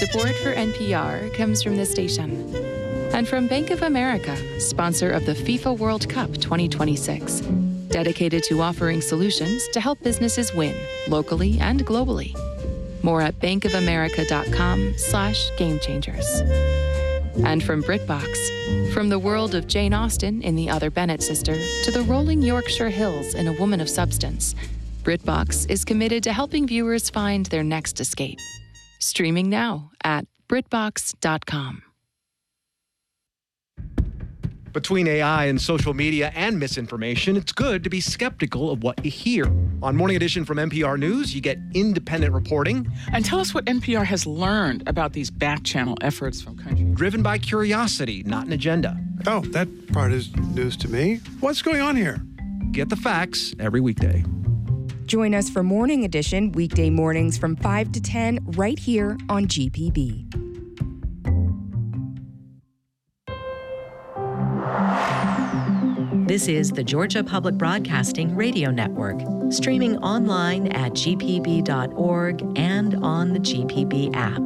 Support for NPR comes from this station and from Bank of America, sponsor of the FIFA World Cup 2026, dedicated to offering solutions to help businesses win locally and globally. More at bankofamerica.com/gamechangers. And from BritBox, from the world of Jane Austen in The Other Bennet Sister to the rolling Yorkshire Hills in A Woman of Substance, BritBox is committed to helping viewers find their next escape. Streaming now at BritBox.com. Between AI and social media and misinformation, it's good to be skeptical of what you hear. On Morning Edition from NPR News, you get independent reporting. And tell us what NPR has learned about these back-channel efforts from countries. Driven by curiosity, not an agenda. Oh, that part is news to me. What's going on here? Get the facts every weekday. Join us for Morning Edition, weekday mornings from 5 to 10, right here on GPB. This is the Georgia Public Broadcasting Radio Network, streaming online at gpb.org and on the GPB app.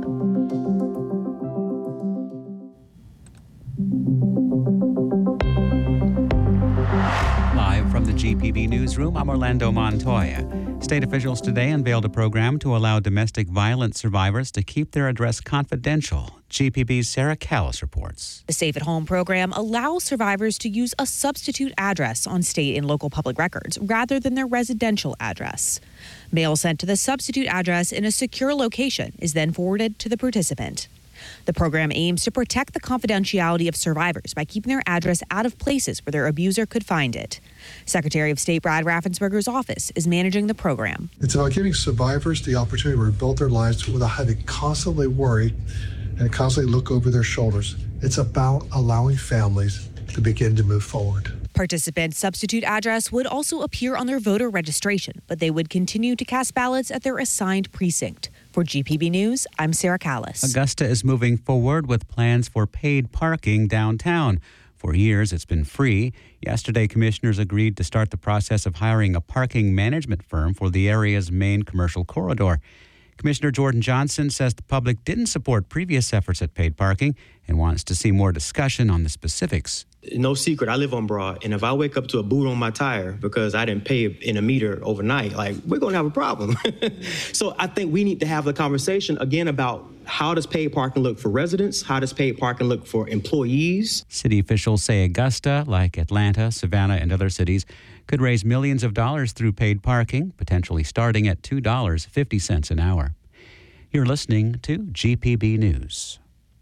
Live from the GPB newsroom, I'm Orlando Montoya. State officials today unveiled a program to allow domestic violence survivors to keep their address confidential. GPB's Sarah Callis reports. The Safe at Home program allows survivors to use a substitute address on state and local public records rather than their residential address. Mail sent to the substitute address in a secure location is then forwarded to the participant. The program aims to protect the confidentiality of survivors by keeping their address out of places where their abuser could find it. Secretary of State Brad Raffensperger's office is managing the program. It's about giving survivors the opportunity to rebuild their lives without having to constantly worry and constantly look over their shoulders. It's about allowing families to begin to move forward. Participants' substitute address would also appear on their voter registration, but they would continue to cast ballots at their assigned precinct. For GPB News, I'm Sarah Callis. Augusta is moving forward with plans for paid parking downtown. For years, it's been free. Yesterday, commissioners agreed to start the process of hiring a parking management firm for the area's main commercial corridor. Commissioner Jordan Johnson says the public didn't support previous efforts at paid parking and wants to see more discussion on the specifics. No secret, I live on Broad, and if I wake up to a boot on my tire because I didn't pay in a meter overnight, we're going to have a problem. So I think we need to have a conversation again about how does paid parking look for residents? How does paid parking look for employees? City officials say Augusta, like Atlanta, Savannah, and other cities, could raise millions of dollars through paid parking, potentially starting at $2.50 an hour. You're listening to GPB News.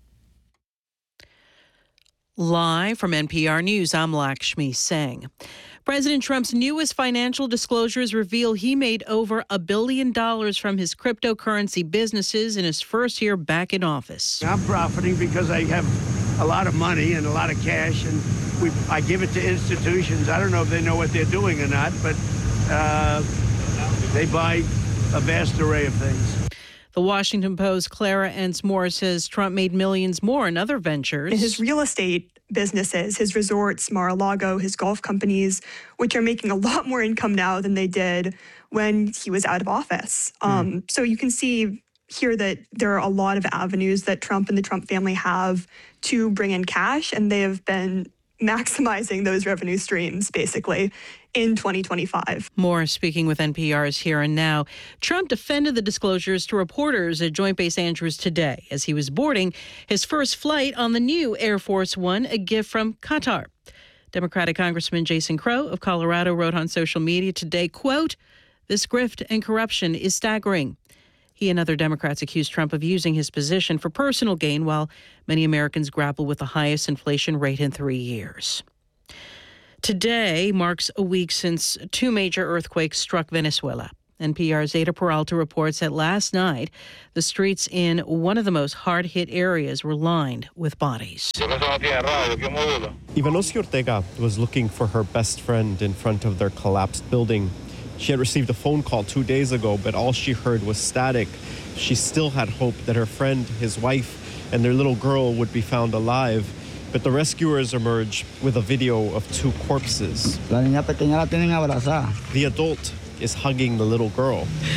Live from NPR News, I'm Lakshmi Singh. President Trump's newest financial disclosures reveal he made over $1 billion from his cryptocurrency businesses in his first year back in office. I'm profiting because I have a lot of money and a lot of cash, and I give it to institutions. I don't know if they know what they're doing or not, but they buy a vast array of things. The Washington Post's Clara Ence Moore says Trump made millions more in other ventures. In his real estate businesses, his resorts, Mar-a-Lago, his golf companies, which are making a lot more income now than they did when he was out of office. So you can see here that there are a lot of avenues that Trump and the Trump family have to bring in cash, and they have been maximizing those revenue streams, basically, in 2025. Moore speaking with NPR's Here and Now. Trump defended the disclosures to reporters at Joint Base Andrews today as he was boarding his first flight on the new Air Force One, a gift from Qatar. Democratic Congressman Jason Crow of Colorado wrote on social media today, quote, "This grift and corruption is staggering." He and other Democrats accused Trump of using his position for personal gain while many Americans grapple with the highest inflation rate in 3 years. Today marks a week since two major earthquakes struck Venezuela. NPR's Ada Peralta reports that last night, the streets in one of the most hard-hit areas were lined with bodies. Ivanosia Ortega was looking for her best friend in front of their collapsed building. She had received a phone call 2 days ago, but all she heard was static. She still had hope that her friend, his wife, and their little girl would be found alive. But the rescuers emerge with a video of two corpses. The adult is hugging the little girl.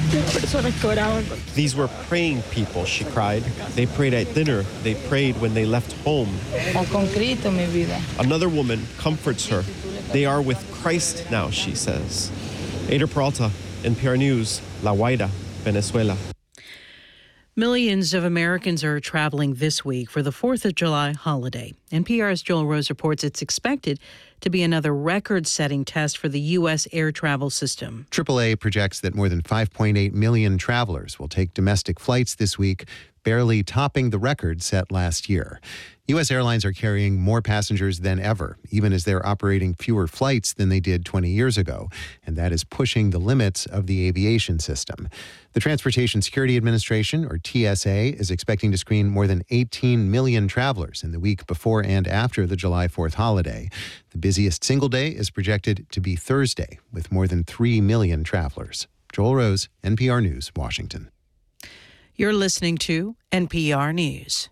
These were praying people, she cried. They prayed at dinner. They prayed when they left home. Another woman comforts her. They are with Christ now, she says. Ada Peralta, NPR News, La Guaira, Venezuela. Millions of Americans are traveling this week for the 4th of July holiday. NPR's Joel Rose reports it's expected to be another record-setting test for the U.S. air travel system. AAA projects that more than 5.8 million travelers will take domestic flights this week, barely topping the record set last year. U.S. airlines are carrying more passengers than ever, even as they're operating fewer flights than they did 20 years ago, and that is pushing the limits of the aviation system. The Transportation Security Administration, or TSA, is expecting to screen more than 18 million travelers in the week before and after the July 4th holiday. The busiest single day is projected to be Thursday, with more than 3 million travelers. Joel Rose, NPR News, Washington. You're listening to NPR News.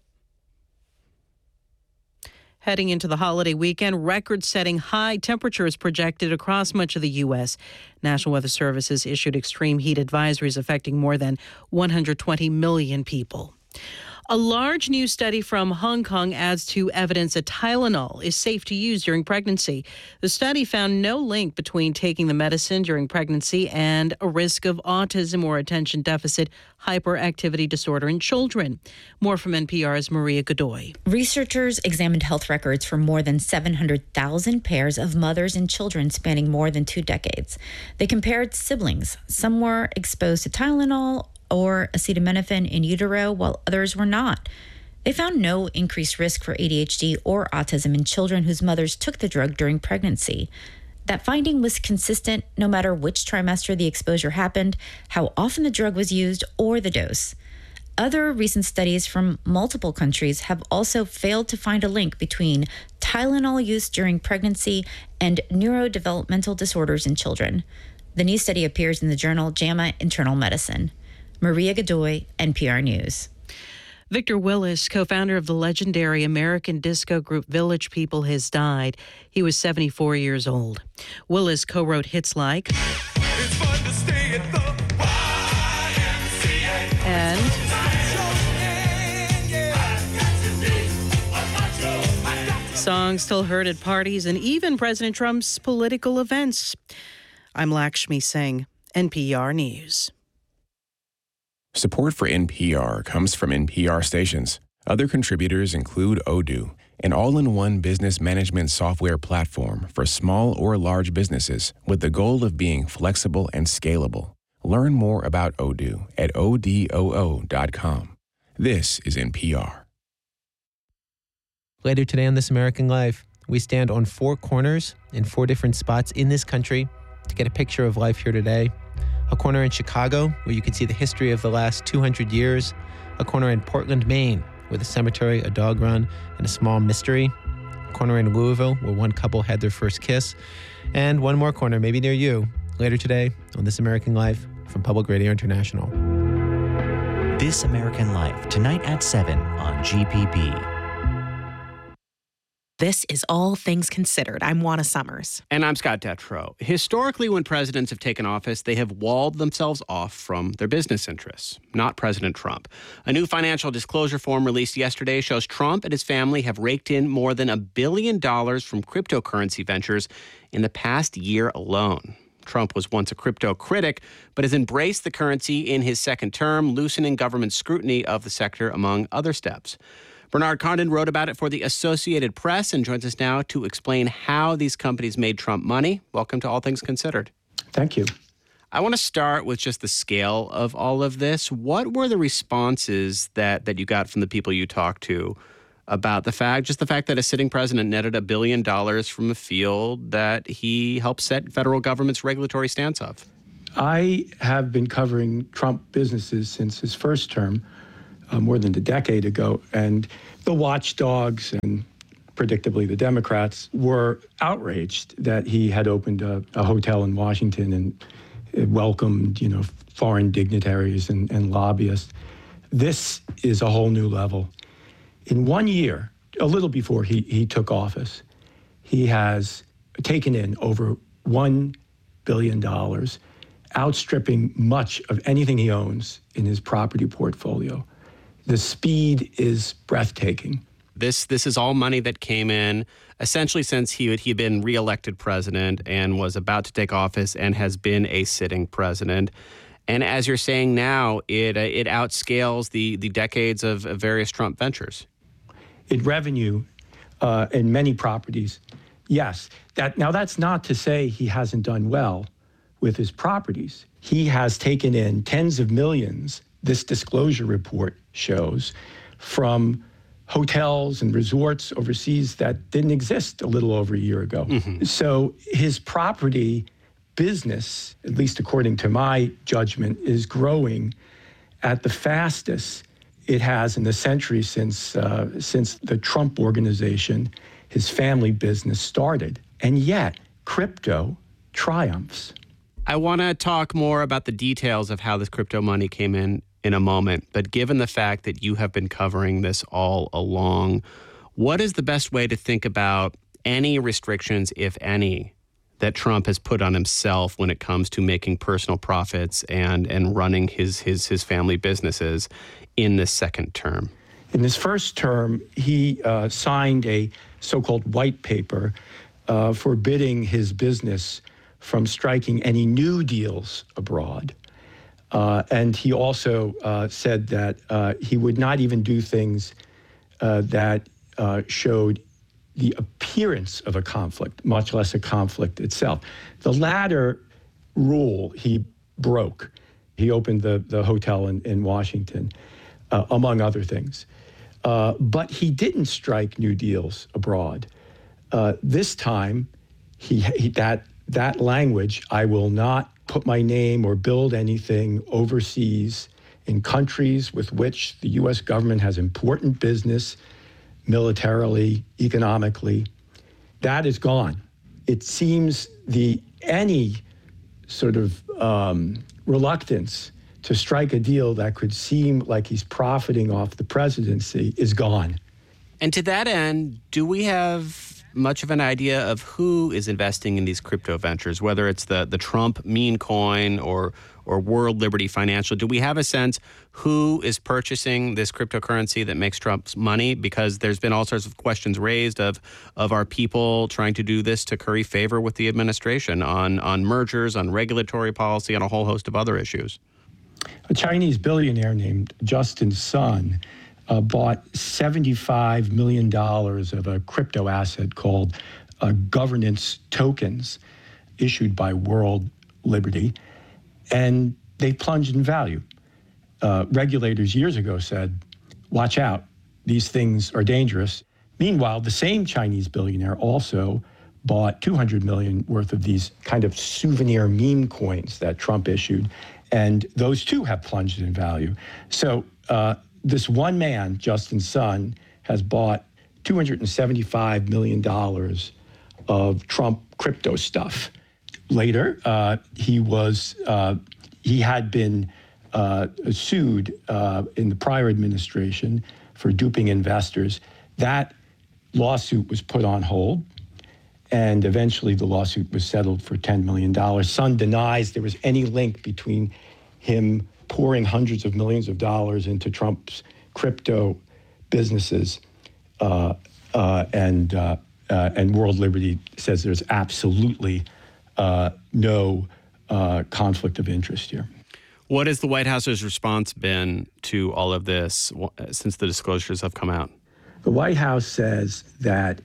Heading into the holiday weekend, record-setting high temperatures projected across much of the U.S. National Weather Service has issued extreme heat advisories affecting more than 120 million people. A large new study from Hong Kong adds to evidence that Tylenol is safe to use during pregnancy. The study found no link between taking the medicine during pregnancy and a risk of autism or attention deficit hyperactivity disorder in children. More from NPR's Maria Godoy. Researchers examined health records for more than 700,000 pairs of mothers and children spanning more than 2 decades. They compared siblings. Some were exposed to Tylenol or acetaminophen in utero, while others were not. They found no increased risk for ADHD or autism in children whose mothers took the drug during pregnancy. That finding was consistent no matter which trimester the exposure happened, how often the drug was used, or the dose. Other recent studies from multiple countries have also failed to find a link between Tylenol use during pregnancy and neurodevelopmental disorders in children. The new study appears in the journal JAMA Internal Medicine. Maria Godoy, NPR News. Victor Willis, co-founder of the legendary American disco group Village People, has died. He was 74 years old. Willis co-wrote hits like It's Fun to Stay at the YMCA and songs still heard at parties and even President Trump's political events. I'm Lakshmi Singh, NPR News. Support for NPR comes from NPR stations. Other contributors include Odoo, an all-in-one business management software platform for small or large businesses with the goal of being flexible and scalable. Learn more about Odoo at odoo.com. This is NPR. Later today on This American Life, we stand on 4 corners in 4 different spots in this country to get a picture of life here today. A corner in Chicago, where you can see the history of the last 200 years. A corner in Portland, Maine, with a cemetery, a dog run, and a small mystery. A corner in Louisville, where one couple had their first kiss. And one more corner, maybe near you, later today on This American Life from Public Radio International. This American Life, tonight at 7 on GPB. This is All Things Considered. I'm Juana Summers. And I'm Scott Detrow. Historically, when presidents have taken office, they have walled themselves off from their business interests, not President Trump. A new financial disclosure form released yesterday shows Trump and his family have raked in more than $1 billion from cryptocurrency ventures in the past year alone. Trump was once a crypto critic, but has embraced the currency in his second term, loosening government scrutiny of the sector, among other steps. Bernard Condon wrote about it for the Associated Press and joins us now to explain how these companies made Trump money. Welcome to All Things Considered. Thank you. I want to start with just the scale of all of this. What were the responses that you got from the people you talked to about the fact that a sitting president netted $1 billion from a field that he helped set federal government's regulatory stance of? I have been covering Trump businesses since his first term, more than a decade ago, and the watchdogs and predictably the Democrats were outraged that he had opened a hotel in Washington and welcomed, foreign dignitaries and lobbyists. This is a whole new level. In 1 year, a little before he took office, he has taken in over $1 billion outstripping much of anything he owns in his property portfolio. The speed is breathtaking. This is all money that came in essentially since he had been reelected president and was about to take office and has been a sitting president. And as you're saying now, it outscales the decades of various Trump ventures. In revenue in many properties, yes. That's not to say he hasn't done well with his properties. He has taken in tens of millions, this disclosure report shows, from hotels and resorts overseas that didn't exist a little over a year ago. Mm-hmm. So his property business, at least according to my judgment, is growing at the fastest it has in the century since the Trump Organization, his family business, started. And yet, crypto triumphs. I want to talk more about the details of how this crypto money came in a moment. But given the fact that you have been covering this all along, what is the best way to think about any restrictions, if any, that Trump has put on himself when it comes to making personal profits and running his family businesses in this second term? In his first term, he signed a so-called white paper forbidding his business from striking any new deals abroad. And he also said that he would not even do things that showed the appearance of a conflict, much less a conflict itself. The latter rule he broke. He opened the hotel in Washington, among other things. But he didn't strike new deals abroad. This time, that language, I will not put my name or build anything overseas in countries with which the U.S. government has important business, militarily, economically, that is gone. It seems any sort of reluctance to strike a deal that could seem like he's profiting off the presidency is gone. And to that end, do we have much of an idea of who is investing in these crypto ventures, whether it's the Trump meme coin or World Liberty Financial? Do we have a sense who is purchasing this cryptocurrency that makes Trump's money? Because there's been all sorts of questions raised of our people trying to do this to curry favor with the administration on mergers, on regulatory policy, on a whole host of other issues. A Chinese billionaire named Justin Sun bought $75 million of a crypto asset called governance tokens issued by World Liberty, and they plunged in value. Regulators years ago said, watch out, these things are dangerous. Meanwhile, the same Chinese billionaire also bought $200 million worth of these kind of souvenir meme coins that Trump issued, and those too have plunged in value. So this one man, Justin Sun, has bought $275 million of Trump crypto stuff. Later, he had been sued in the prior administration for duping investors. That lawsuit was put on hold, and eventually the lawsuit was settled for $10 million. Sun denies there was any link between him pouring hundreds of millions of dollars into Trump's crypto businesses, and World Liberty says there's absolutely no conflict of interest here. What has the White House's response been to all of this since the disclosures have come out? The White House says that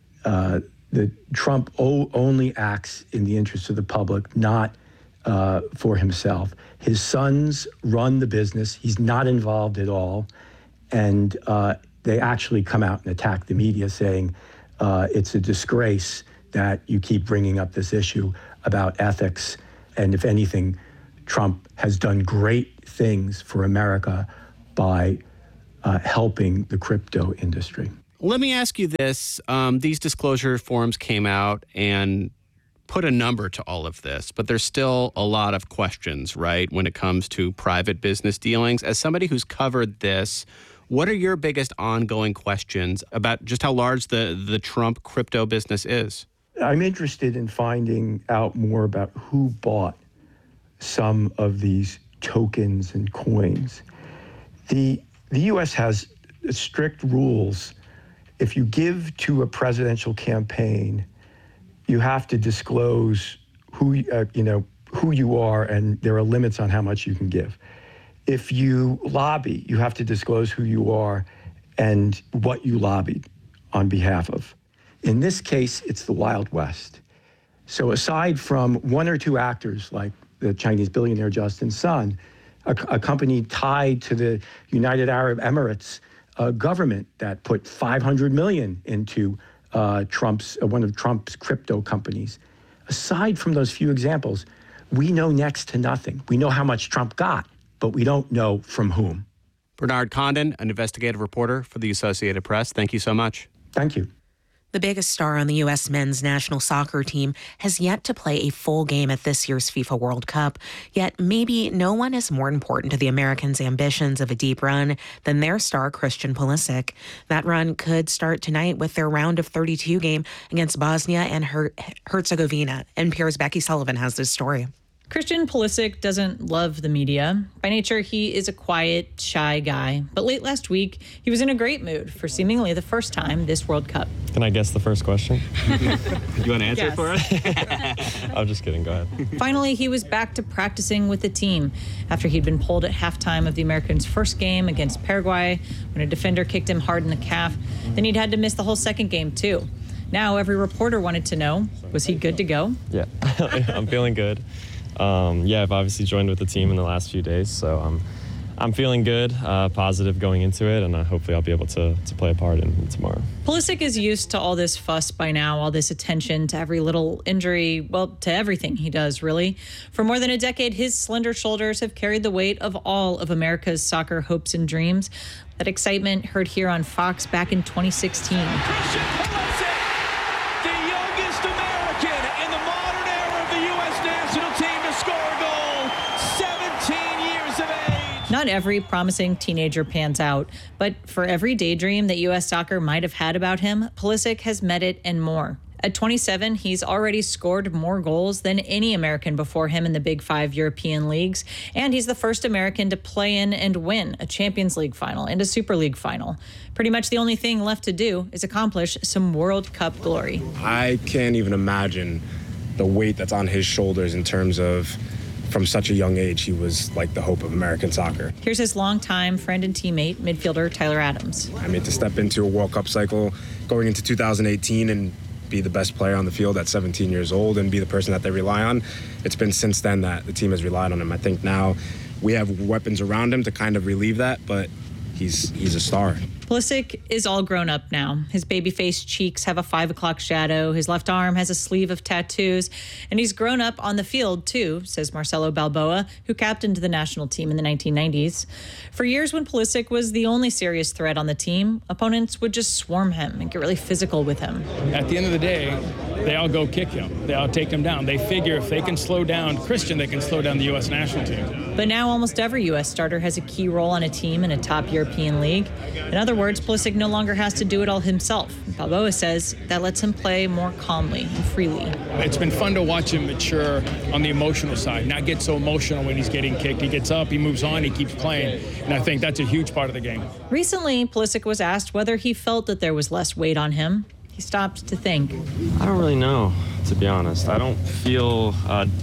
Trump only acts in the interest of the public, not for himself. His sons run the business. He's not involved at all. And they actually come out and attack the media, saying it's a disgrace that you keep bringing up this issue about ethics. And if anything, Trump has done great things for America by helping the crypto industry. Let me ask you this. These disclosure forms came out and put a number to all of this, but there's still a lot of questions, right, when it comes to private business dealings. As somebody who's covered this, what are your biggest ongoing questions about just how large the Trump crypto business is? I'm interested in finding out more about who bought some of these tokens and coins. The U.S. has strict rules. If you give to a presidential campaign, you have to disclose who you are, and there are limits on how much you can give. If you lobby, you have to disclose who you are and what you lobbied on behalf of. In this case, it's the Wild West. So aside from one or two actors like the Chinese billionaire Justin Sun, a company tied to the United Arab Emirates government that put $500 million into one of Trump's crypto companies. Aside from those few examples, we know next to nothing. We know how much Trump got, but we don't know from whom. Bernard Condon, an investigative reporter for the Associated Press. Thank you so much. Thank you. The biggest star on the U.S. men's national soccer team has yet to play a full game at this year's FIFA World Cup. Yet maybe no one is more important to the Americans' ambitions of a deep run than their star, Christian Pulisic. That run could start tonight with their round of 32 game against Bosnia and Herzegovina. NPR's Becky Sullivan has this story. Christian Pulisic doesn't love the media. By nature, he is a quiet, shy guy. But late last week, he was in a great mood for seemingly the first time this World Cup. Can I guess the first question? You want to answer it for us? I'm just kidding. Go ahead. Finally, he was back to practicing with the team after he'd been pulled at halftime of the Americans' first game against Paraguay when a defender kicked him hard in the calf. Then he'd had to miss the whole second game, too. Now, every reporter wanted to know, was he good to go? Yeah, I'm feeling good. I've obviously joined with the team in the last few days, so I'm feeling good, positive going into it, and hopefully I'll be able to play a part in tomorrow. Pulisic is used to all this fuss by now, all this attention to every little injury, well, to everything he does, really. For more than a decade, his slender shoulders have carried the weight of all of America's soccer hopes and dreams. That excitement heard here on Fox back in 2016. Not every promising teenager pans out, but for every daydream that U.S. soccer might have had about him, Pulisic has met it and more. At 27, he's already scored more goals than any American before him in the Big Five European leagues, and he's the first American to play in and win a Champions League final and a Super League final. Pretty much the only thing left to do is accomplish some World Cup glory. I can't even imagine the weight that's on his shoulders in terms of from such a young age, he was like the hope of American soccer. Here's his longtime friend and teammate, midfielder Tyler Adams. I mean, to step into a World Cup cycle going into 2018 and be the best player on the field at 17 years old and be the person that they rely on, it's been since then that the team has relied on him. I think now we have weapons around him to kind of relieve that, but he's a star. Pulisic is all grown up now. His baby-faced cheeks have a 5 o'clock shadow. His left arm has a sleeve of tattoos. And he's grown up on the field, too, says Marcelo Balboa, who captained the national team in the 1990s. For years, when Pulisic was the only serious threat on the team, opponents would just swarm him and get really physical with him. At the end of the day, they all go kick him. They all take him down. They figure if they can slow down Christian, they can slow down the U.S. national team. But now almost every U.S. starter has a key role on a team in a top European league. In other words, Pulisic no longer has to do it all himself. Balboa says that lets him play more calmly and freely. It's been fun to watch him mature on the emotional side, not get so emotional when he's getting kicked. He gets up, he moves on, he keeps playing. And I think that's a huge part of the game. Recently, Pulisic was asked whether he felt that there was less weight on him. He stopped to think. I don't really know, to be honest. I don't feel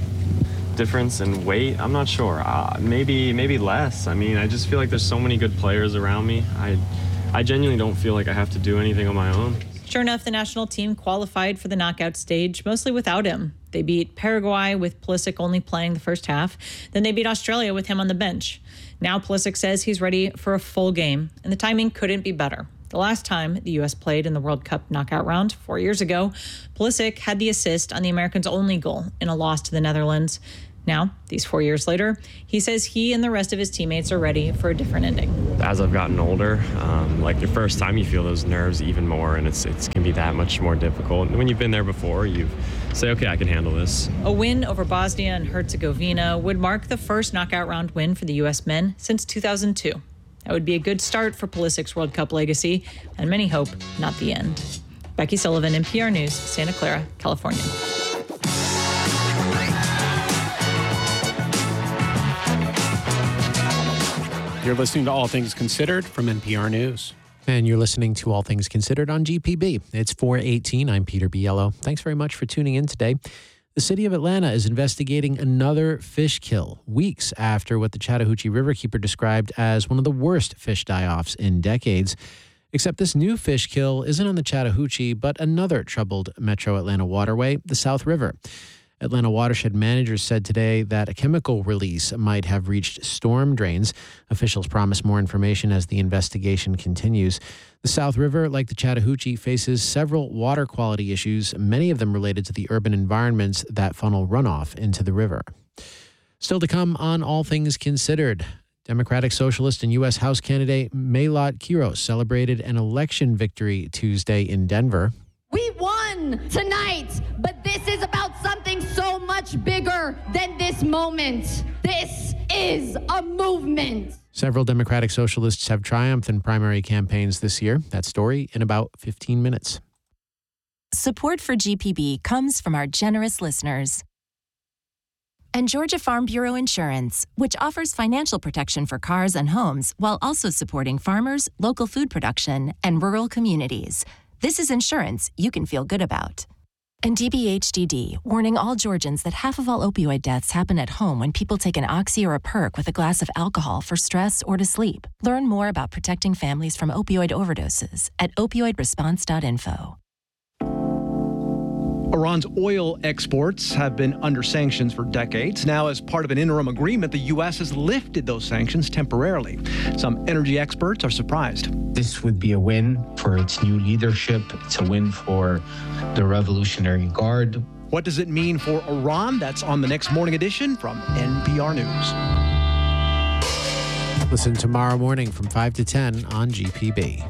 difference in weight. I'm not sure. Maybe less. I mean, I just feel like there's so many good players around me. I genuinely don't feel like I have to do anything on my own. Sure enough, the national team qualified for the knockout stage, mostly without him. They beat Paraguay with Pulisic only playing the first half. Then they beat Australia with him on the bench. Now Pulisic says he's ready for a full game, and the timing couldn't be better. The last time the U.S. played in the World Cup knockout round 4 years ago, Pulisic had the assist on the Americans' only goal in a loss to the Netherlands. Now, these 4 years later, he says he and the rest of his teammates are ready for a different ending. As I've gotten older, like your first time, you feel those nerves even more, and it can be that much more difficult. And when you've been there before, you say, okay, I can handle this. A win over Bosnia and Herzegovina would mark the first knockout round win for the U.S. men since 2002. That would be a good start for Pulisic's World Cup legacy, and many hope not the end. Becky Sullivan, NPR News, Santa Clara, California. You're listening to All Things Considered from NPR News. And you're listening to All Things Considered on GPB. It's 4:18. I'm Peter Biello. Thanks very much for tuning in today. The city of Atlanta is investigating another fish kill weeks after what the Chattahoochee Riverkeeper described as one of the worst fish die-offs in decades. Except this new fish kill isn't on the Chattahoochee, but another troubled metro Atlanta waterway, the South River. Atlanta watershed managers said today that a chemical release might have reached storm drains. Officials promise more information as the investigation continues. The South River, like the Chattahoochee, faces several water quality issues, many of them related to the urban environments that funnel runoff into the river. Still to come on All Things Considered. Democratic Socialist and U.S. House candidate Maylot Quiros celebrated an election victory Tuesday in Denver. We won tonight, but this is about something so much bigger than this moment. This is a movement. Several Democratic Socialists have triumphed in primary campaigns this year. That story in about 15 minutes. Support for GPB comes from our generous listeners. And Georgia Farm Bureau Insurance, which offers financial protection for cars and homes while also supporting farmers, local food production, and rural communities. This is insurance you can feel good about. And DBHDD, warning all Georgians that half of all opioid deaths happen at home when people take an Oxy or a Perk with a glass of alcohol for stress or to sleep. Learn more about protecting families from opioid overdoses at opioidresponse.info. Iran's oil exports have been under sanctions for decades. Now, as part of an interim agreement, the U.S. has lifted those sanctions temporarily. Some energy experts are surprised. This would be a win for its new leadership. It's a win for the Revolutionary Guard. What does it mean for Iran? That's on the next morning edition from NPR News. Listen tomorrow morning from 5 to 10 on GPB.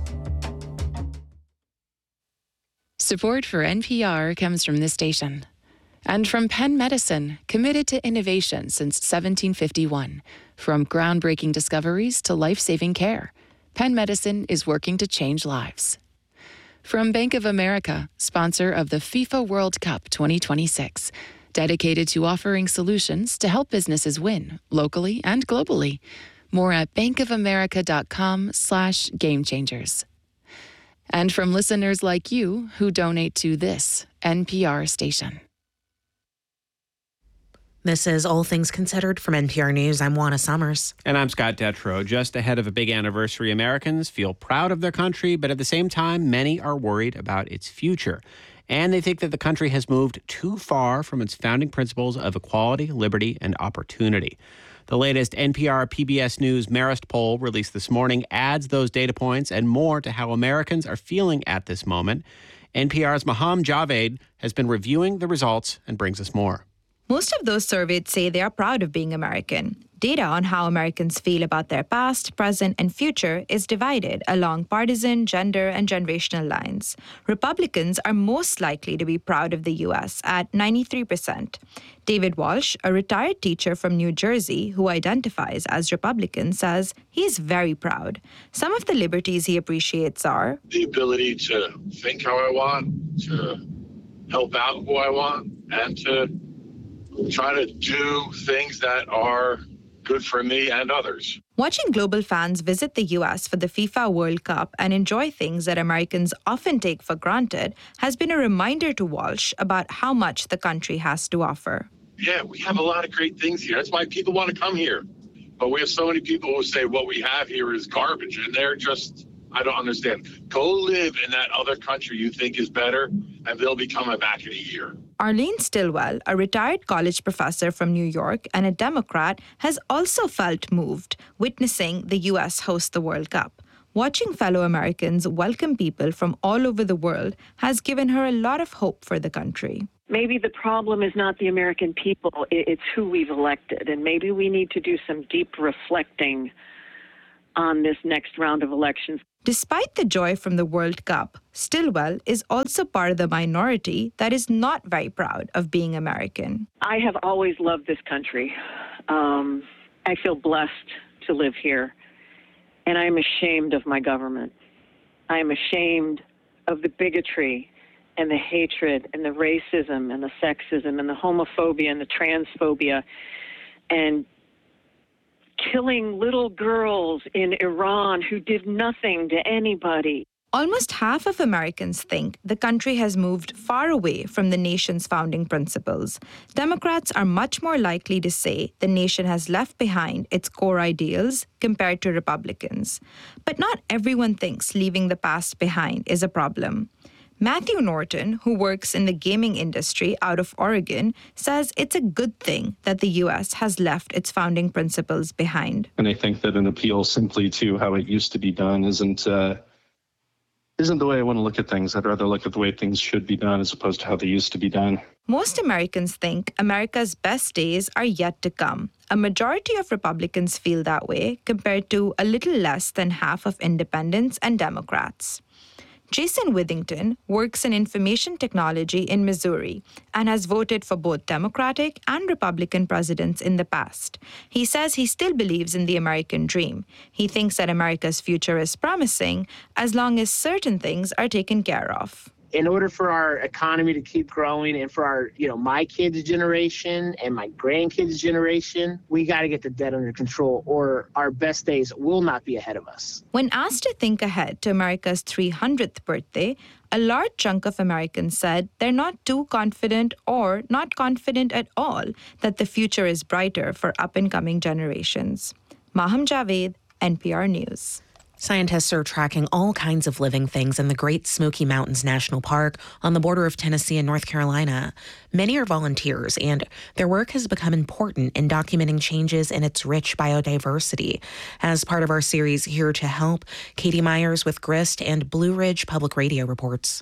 Support for NPR comes from this station and from Penn Medicine, committed to innovation since 1751. From groundbreaking discoveries to life-saving care, Penn Medicine is working to change lives. From Bank of America, sponsor of the FIFA World Cup 2026, dedicated to offering solutions to help businesses win locally and globally. More at bankofamerica.com/gamechangers. And from listeners like you who donate to this NPR station. This is All Things Considered from NPR News. I'm Juana Summers. And I'm Scott Detrow. Just ahead of a big anniversary, Americans feel proud of their country, but at the same time, many are worried about its future. And they think that the country has moved too far from its founding principles of equality, liberty, and opportunity. The latest NPR PBS News Marist poll released this morning adds those data points and more to how Americans are feeling at this moment. NPR's Maham Javed has been reviewing the results and brings us more. Most of those surveyed say they are proud of being American. Data on how Americans feel about their past, present, and future is divided along partisan, gender, and generational lines. Republicans are most likely to be proud of the U.S. at 93%. David Walsh, a retired teacher from New Jersey who identifies as Republican, says he's very proud. Some of the liberties he appreciates are the ability to think how I want, to help out who I want, and to try to do things that are good for me and others. Watching global fans visit the U.S. for the FIFA World Cup and enjoy things that Americans often take for granted has been a reminder to Walsh about how much the country has to offer. Yeah, we have a lot of great things here. That's why people want to come here. But we have so many people who say what we have here is garbage, and they're just, I don't understand. Go live in that other country you think is better, and they'll be coming back in a year. Arlene Stilwell, a retired college professor from New York and a Democrat, has also felt moved witnessing the U.S. host the World Cup. Watching fellow Americans welcome people from all over the world has given her a lot of hope for the country. Maybe the problem is not the American people, it's who we've elected. And maybe we need to do some deep reflecting on this next round of elections. Despite the joy from the World Cup, Stilwell is also part of the minority that is not very proud of being American. I have always loved this country. I feel blessed to live here, and I am ashamed of my government. I am ashamed of the bigotry and the hatred and the racism and the sexism and the homophobia and the transphobia and killing little girls in Iran who did nothing to anybody. Almost half of Americans think the country has moved far away from the nation's founding principles. Democrats are much more likely to say the nation has left behind its core ideals compared to Republicans. But not everyone thinks leaving the past behind is a problem. Matthew Norton, who works in the gaming industry out of Oregon, says it's a good thing that the U.S. has left its founding principles behind. And I think that an appeal simply to how it used to be done isn't the way I want to look at things. I'd rather look at the way things should be done as opposed to how they used to be done. Most Americans think America's best days are yet to come. A majority of Republicans feel that way, compared to a little less than half of independents and Democrats. Jason Withington works in information technology in Missouri and has voted for both Democratic and Republican presidents in the past. He says he still believes in the American dream. He thinks that America's future is promising as long as certain things are taken care of. In order for our economy to keep growing and for our, my kids' generation and my grandkids' generation, we got to get the debt under control or our best days will not be ahead of us. When asked to think ahead to America's 300th birthday, a large chunk of Americans said they're not too confident or not confident at all that the future is brighter for up-and-coming generations. Maham Javed, NPR News. Scientists are tracking all kinds of living things in the Great Smoky Mountains National Park on the border of Tennessee and North Carolina. Many are volunteers, and their work has become important in documenting changes in its rich biodiversity. As part of our series Here to Help, Katie Myers with GRIST and Blue Ridge Public Radio reports.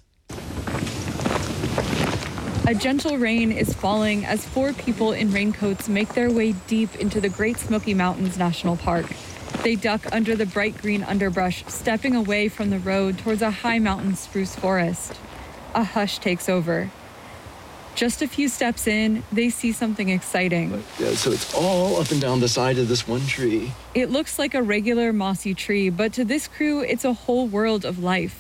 A gentle rain is falling as 4 people in raincoats make their way deep into the Great Smoky Mountains National Park. They duck under the bright green underbrush, stepping away from the road towards a high mountain spruce forest. A hush takes over. Just a few steps in, they see something exciting. Yeah, so it's all up and down the side of this one tree. It looks like a regular mossy tree, but to this crew, it's a whole world of life.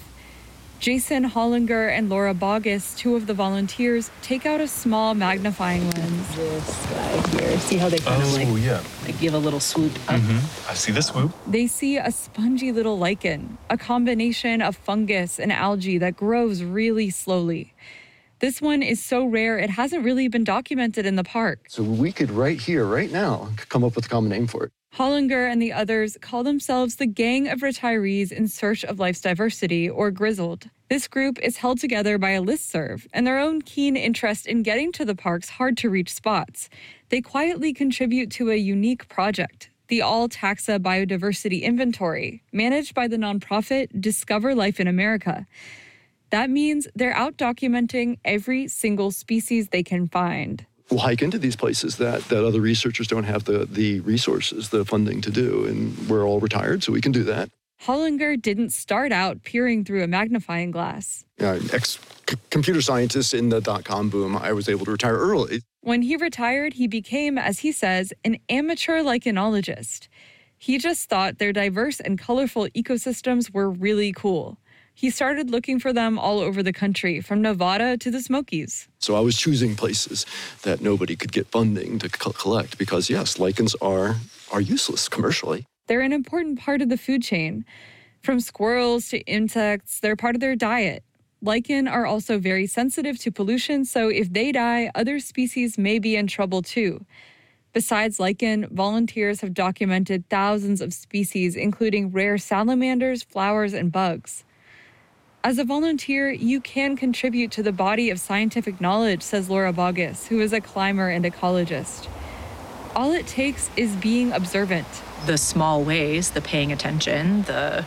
Jason Hollinger and Laura Bogus, 2 of the volunteers, take out a small magnifying lens. This guy here, see how they kind of they give a little swoop up? I see the swoop. They see a spongy little lichen, a combination of fungus and algae that grows really slowly. This one is so rare, it hasn't really been documented in the park. So we could right here, right now, come up with a common name for it. Hollinger and the others call themselves the Gang of Retirees in Search of Life's Diversity, or Grizzled. This group is held together by a listserv and their own keen interest in getting to the park's hard-to-reach spots. They quietly contribute to a unique project, the All-Taxa Biodiversity Inventory, managed by the nonprofit Discover Life in America. That means they're out documenting every single species they can find. We'll hike into these places that other researchers don't have the resources, the funding to do, and we're all retired, so we can do that. Hollinger didn't start out peering through a magnifying glass. Ex-computer scientist in the dot-com boom, I was able to retire early. When he retired, he became, as he says, an amateur lichenologist. He just thought their diverse and colorful ecosystems were really cool. He started looking for them all over the country, from Nevada to the Smokies. So I was choosing places that nobody could get funding to collect because, yes, lichens are useless commercially. They're an important part of the food chain. From squirrels to insects, they're part of their diet. Lichen are also very sensitive to pollution, so if they die, other species may be in trouble too. Besides lichen, volunteers have documented thousands of species, including rare salamanders, flowers, and bugs. As a volunteer, you can contribute to the body of scientific knowledge, says Laura Bogus, who is a climber and ecologist. All it takes is being observant. The small ways, the paying attention, the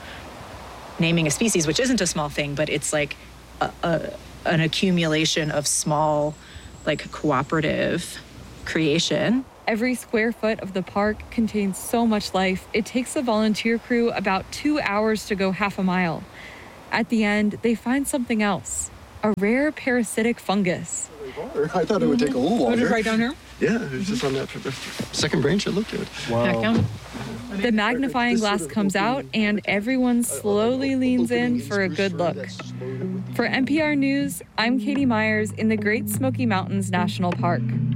naming a species, which isn't a small thing, but it's like an accumulation of small, cooperative creation. Every square foot of the park contains so much life, it takes a volunteer crew about 2 hours to go half a mile. At the end, they find something else, a rare parasitic fungus. I thought it would take a little longer. Was it right down here? Yeah, it was just on that second branch I looked at. Wow. The magnifying glass comes out and everyone slowly leans in for a good look. For NPR News, I'm Katie Myers in the Great Smoky Mountains National Park.